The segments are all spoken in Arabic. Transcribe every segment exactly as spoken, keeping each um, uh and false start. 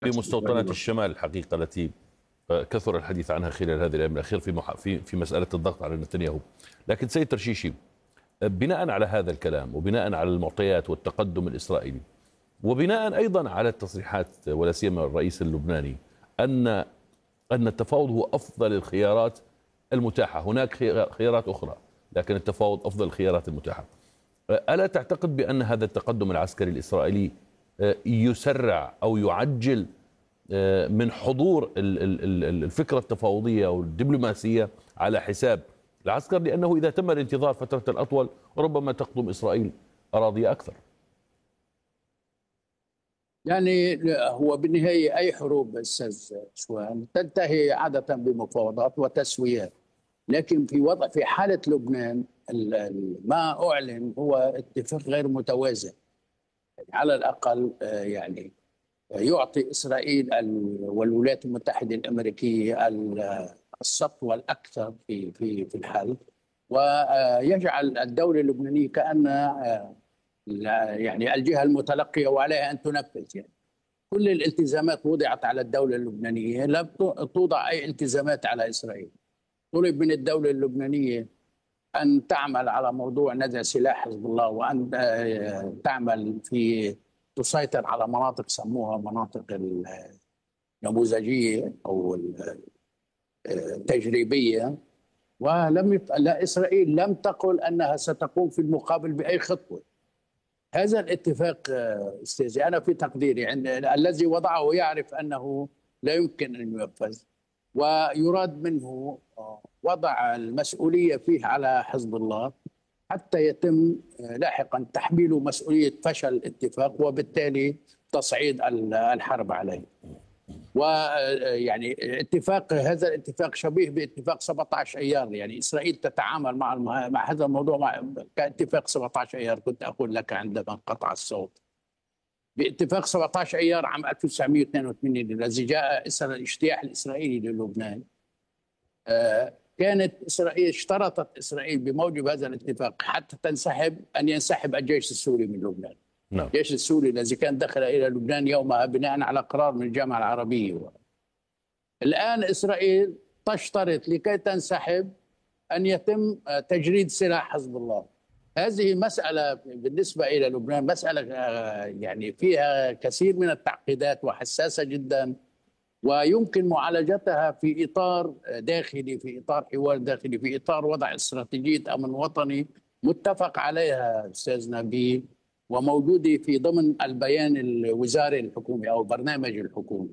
بمستوطنات الشمال الحقيقة التي كثر الحديث عنها خلال هذه الأيام الأخيرة في مح... في في مسألة الضغط على نتنياهو. لكن سيد ترشيشي، بناء على هذا الكلام وبناء على المعطيات والتقدم الإسرائيلي وبناء أيضا على التصريحات ولا سيما الرئيس اللبناني أن أن التفاوض هو أفضل الخيارات المتاحة، هناك خيارات أخرى لكن التفاوض أفضل الخيارات المتاحة، ألا تعتقد بأن هذا التقدم العسكري الإسرائيلي يسرع أو يعجل من حضور الفكرة التفاوضية والدبلوماسية على حساب العسكر، لأنه إذا تم الانتظار فترة أطول ربما تقدم إسرائيل أراضي أكثر؟ يعني هو بالنهاية أي حروب أستاذ شوان تنتهي عادة بمفاوضات وتسويات، لكن في وضع في حالة لبنان ما أعلن هو اتفاق غير متوازن، على الأقل يعني يعطي إسرائيل والولايات المتحدة الأمريكية السطوة الأكثر في في في الحل، ويجعل الدولة اللبنانية كأن يعني الجهة المتلقية وعليها أن تنفذ. يعني كل الالتزامات وضعت على الدولة اللبنانية، لم توضع أي التزامات على إسرائيل. طلب من الدولة اللبنانية أن تعمل على موضوع نزع سلاح حزب الله، وأن تعمل في تسيطر على مناطق سموها مناطق النموذجية أو التجريبية، ولم يط... لا إسرائيل لم تقل أنها ستقوم في المقابل بأي خطوة. هذا الاتفاق استاذي أنا في تقديري عند الذي وضعه يعرف أنه لا يمكن أن ينفذ، ويراد منه وضع المسؤولية فيه على حزب الله حتى يتم لاحقا تحميله مسؤولية فشل الاتفاق وبالتالي تصعيد الحرب عليه. ويعني اتفاق هذا الاتفاق شبيه باتفاق سبعة عشر ايار، يعني اسرائيل تتعامل مع مع هذا الموضوع مع كاتفاق سبعة عشر ايار. كنت اقول لك عندما انقطع الصوت باتفاق سبعة عشر ايار عام ألف وتسعمئة واثنين وثمانين الذي جاء اثر الاجتياح الاسرائيلي للبنان. كانت اسرائيل اشترطت اسرائيل بموجب هذا الاتفاق حتى تنسحب ان ينسحب الجيش السوري من لبنان. نعم. الجيش السوري الذي كان دخل الى لبنان يومها بناء على قرار من الجامعه العربيه. الان اسرائيل تشترط لكي تنسحب ان يتم تجريد سلاح حزب الله. هذه مساله بالنسبه الى لبنان مساله يعني فيها كثير من التعقيدات وحساسه جدا، ويمكن معالجتها في اطار داخلي، في اطار حوار داخلي، في اطار وضع استراتيجيه امن وطني متفق عليها استاذ نبيل وموجوده في ضمن البيان الوزاري الحكومي او البرنامج الحكومي.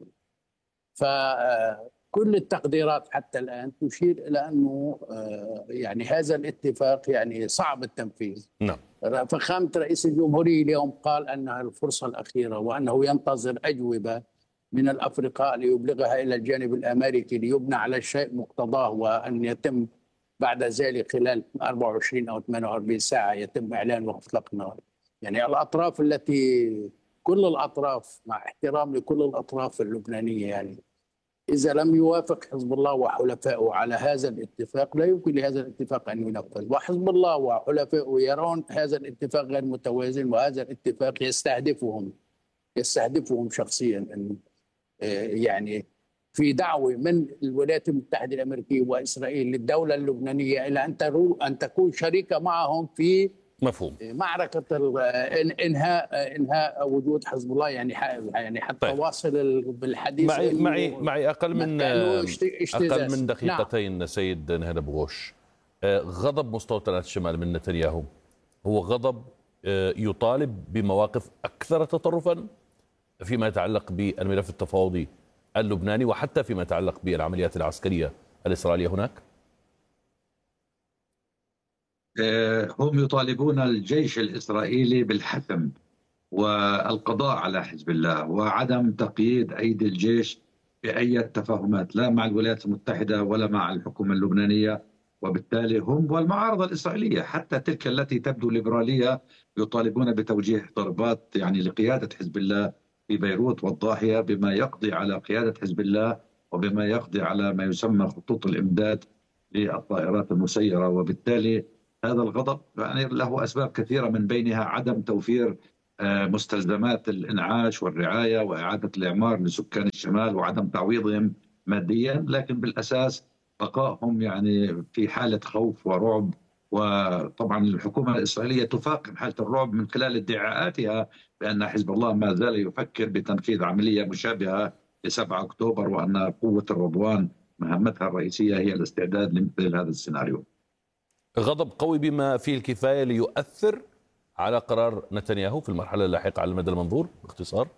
فكل التقديرات حتى الان تشير الى انه يعني هذا الاتفاق يعني صعب التنفيذ. نعم. فخامه رئيس الجمهوريه اليوم قال انها الفرصه الاخيره، وانه ينتظر اجوبه من الافرقاء ليبلغها الى الجانب الامريكي ليبنى على شيء مقتضاه، وان يتم بعد ذلك خلال أربعة وعشرين او ثمانية وأربعين ساعه يتم اعلان وقف اطلاق النار. يعني الاطراف التي كل الاطراف مع احترام لكل الاطراف اللبنانيه، يعني اذا لم يوافق حزب الله وحلفائه على هذا الاتفاق لا يمكن لهذا الاتفاق ان ينفذ، وحزب الله وحلفائه يرون هذا الاتفاق غير متوازن، وهذا الاتفاق يستهدفهم يستهدفهم شخصيا. ان يعني في دعوه من الولايات المتحده الامريكيه واسرائيل للدوله اللبنانيه الى ان ان تكون شريكه معهم في مفهوم معركه انهاء انهاء وجود حزب الله، يعني يعني حتى طيب. واصل بالحديث معي معي معي اقل من اقل من دقيقتين. نعم. سيد نهاد ابو غوش، غضب مستوطنات الشمال من نتنياهو هو غضب يطالب بمواقف اكثر تطرفا فيما يتعلق بالملف التفاوضي اللبناني وحتى فيما يتعلق بالعمليات العسكرية الإسرائيلية هناك؟ هم يطالبون الجيش الإسرائيلي بالحسم والقضاء على حزب الله وعدم تقييد أيدي الجيش بأي تفاهمات لا مع الولايات المتحدة ولا مع الحكومة اللبنانية، وبالتالي هم والمعارضة الإسرائيلية حتى تلك التي تبدو ليبرالية يطالبون بتوجيه ضربات يعني لقيادة حزب الله في بيروت والضاحية بما يقضي على قيادة حزب الله وبما يقضي على ما يسمى خطوط الإمداد للطائرات المسيرة. وبالتالي هذا الغضب يعني له أسباب كثيرة من بينها عدم توفير مستلزمات الإنعاش والرعاية وإعادة الإعمار لسكان الشمال وعدم تعويضهم ماديا، لكن بالأساس بقائهم يعني في حالة خوف ورعب. وطبعا الحكومة الإسرائيلية تفاقم حالة الرعب من خلال ادعاءاتها بأن حزب الله ما زال يفكر بتنفيذ عملية مشابهة لسبعة أكتوبر، وأن قوة الرضوان مهمتها الرئيسية هي الاستعداد لمثل هذا السيناريو. غضب قوي بما فيه الكفاية ليؤثر على قرار نتنياهو في المرحلة اللاحقة على المدى المنظور باختصار؟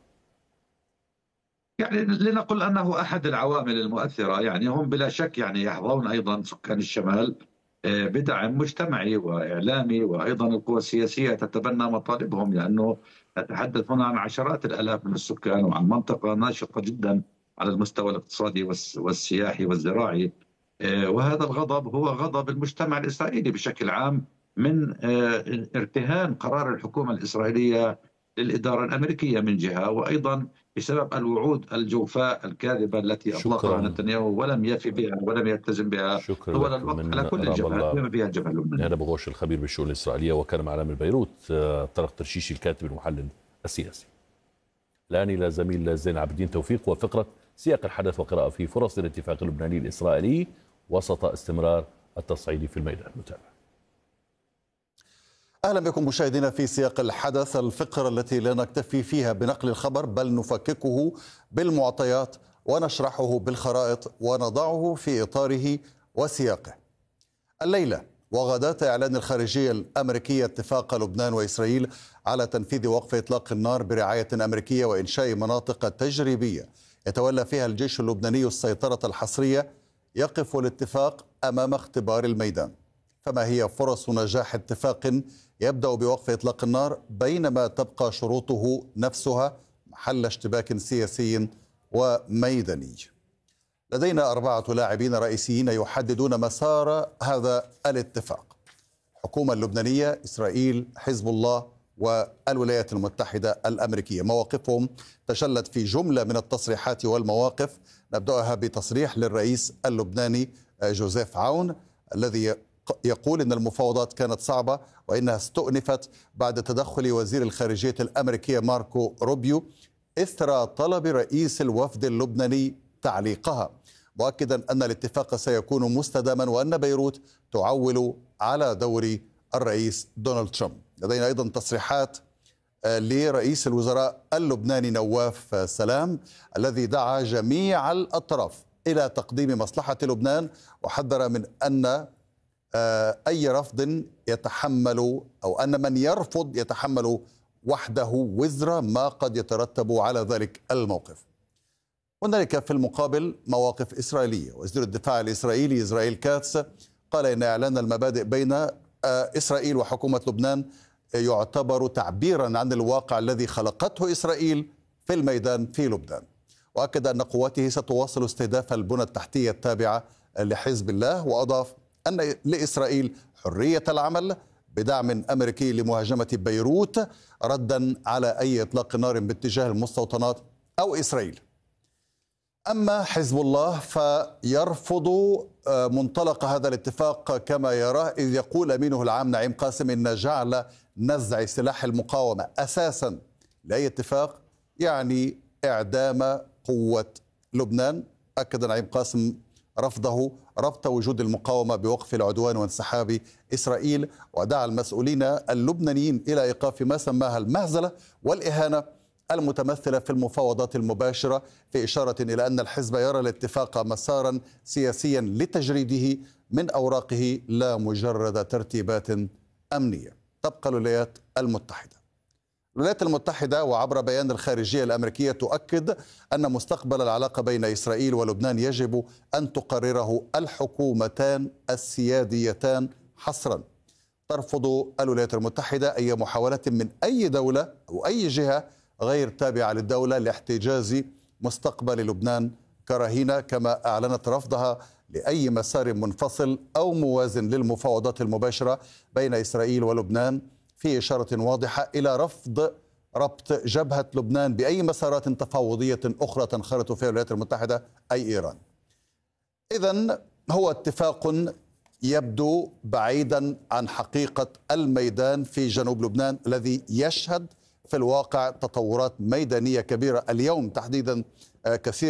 يعني لنقل أنه أحد العوامل المؤثرة. يعني هم بلا شك يعني يحظون أيضا سكان الشمال بدعم مجتمعي وإعلامي، وأيضا القوى السياسية تتبنى مطالبهم، لأنه نتحدث هنا عن عشرات الآلاف من السكان وعن منطقة ناشطة جدا على المستوى الاقتصادي والسياحي والزراعي. وهذا الغضب هو غضب المجتمع الإسرائيلي بشكل عام من ارتهان قرار الحكومة الإسرائيلية للإدارة الأمريكية من جهة، وأيضا بسبب الوعود الجوفاء الكاذبة التي أطلقها نتنياهو ولم يفي بها ولم يلتزم بها طوال الوقت على كل الجبهات بما فيها الجبهة اللبنانية. أنا بغوش الخبير بالشؤون الإسرائيلية وكان معنا من بيروت طارق ترشيشي الكاتب المحلل السياسي. الآن إلى زميل زين عبد الدين توفيق وفقرة سياق الحدث وقراءة في فرص الاتفاق اللبناني الإسرائيلي وسط استمرار التصعيد في الميدان. متابع. أهلا بكم مشاهدينا في سياق الحدث، الفقرة التي لا نكتفي فيها بنقل الخبر بل نفككه بالمعطيات ونشرحه بالخرائط ونضعه في إطاره وسياقه. الليلة وغداة إعلان الخارجية الأمريكية اتفاق لبنان وإسرائيل على تنفيذ وقف إطلاق النار برعاية أمريكية وإنشاء مناطق تجريبية يتولى فيها الجيش اللبناني السيطرة الحصرية، يقف الاتفاق أمام اختبار الميدان. فما هي فرص نجاح اتفاق يبدأ بوقف إطلاق النار بينما تبقى شروطه نفسها محل اشتباك سياسي وميداني؟ لدينا أربعة لاعبين رئيسيين يحددون مسار هذا الاتفاق: الحكومة اللبنانية، إسرائيل، حزب الله والولايات المتحدة الأمريكية. مواقفهم تشلت في جملة من التصريحات والمواقف. نبدأها بتصريح للرئيس اللبناني جوزيف عون الذي يقول إن المفاوضات كانت صعبة وإنها استؤنفت بعد تدخل وزير الخارجية الأمريكية ماركو روبيو إثر طلب رئيس الوفد اللبناني تعليقها، مؤكدا أن الاتفاق سيكون مستداما وأن بيروت تعول على دور الرئيس دونالد ترامب. لدينا أيضا تصريحات لرئيس الوزراء اللبناني نواف سلام الذي دعا جميع الأطراف إلى تقديم مصلحة لبنان، وحذر من أن أي رفض يتحمل أو أن من يرفض يتحمل وحده وزر ما قد يترتب على ذلك الموقف. هنالك في المقابل مواقف إسرائيلية. وزير الدفاع الإسرائيلي إسرائيل كاتس قال إن إعلان المبادئ بين إسرائيل وحكومة لبنان يعتبر تعبيرا عن الواقع الذي خلقته إسرائيل في الميدان في لبنان، وأكد أن قواته ستواصل استهداف البنى التحتية التابعة لحزب الله، وأضاف أن لإسرائيل حرية العمل بدعم أمريكي لمهاجمة بيروت ردا على أي إطلاق نار باتجاه المستوطنات أو إسرائيل. أما حزب الله فيرفض منطلق هذا الاتفاق كما يراه، إذ يقول أمينه العام نعيم قاسم إن جعل نزع سلاح المقاومة أساسا لأي اتفاق يعني إعدام قوة لبنان. أكد نعيم قاسم رفضه ربط وجود المقاومة بوقف العدوان وانسحاب إسرائيل، ودعا المسؤولين اللبنانيين إلى إيقاف ما سماها المهزلة والإهانة المتمثلة في المفاوضات المباشرة، في إشارة إلى أن الحزب يرى الاتفاق مسارا سياسيا لتجريده من أوراقه لا مجرد ترتيبات أمنية. تبقى الولايات المتحدة. الولايات المتحدة وعبر بيان الخارجية الأمريكية تؤكد أن مستقبل العلاقة بين إسرائيل ولبنان يجب أن تقرره الحكومتان السياديتان حصرا. ترفض الولايات المتحدة أي محاولة من أي دولة أو أي جهة غير تابعة للدولة لاحتجاز مستقبل لبنان كرهينة، كما أعلنت رفضها لأي مسار منفصل أو موازن للمفاوضات المباشرة بين إسرائيل ولبنان، في إشارة واضحة إلى رفض ربط جبهة لبنان بأي مسارات تفاوضية أخرى تنخرط فيها الولايات المتحدة أي إيران. إذن هو اتفاق يبدو بعيدا عن حقيقة الميدان في جنوب لبنان الذي يشهد في الواقع تطورات ميدانية كبيرة اليوم تحديدا. كثير